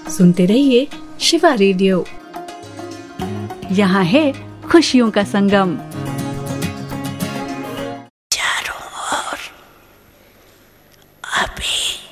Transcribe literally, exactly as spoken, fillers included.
सुनते रहिए शिवा रेडियो। यहाँ है खुशियों का संगम। चारों ओर अभी